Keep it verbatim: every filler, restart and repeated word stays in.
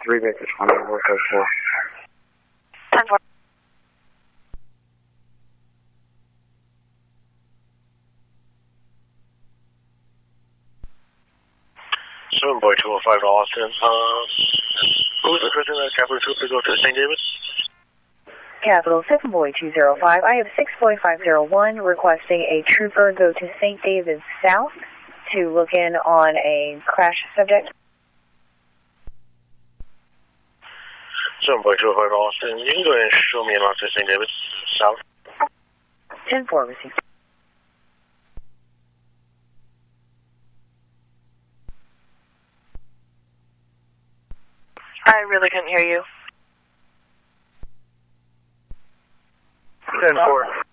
three Baker twenty, North oh four. ten four. seven boy two oh five to Austin. Uh, who's the person that Capital two to go to Saint David? Capital seven boy two oh five. I have six boy five oh one requesting a trooper go to Saint David South to look in on a crash subject. seven boy two oh five to Austin. You can go ahead and show me around to Saint David South. ten four received. I really couldn't hear you. ten four.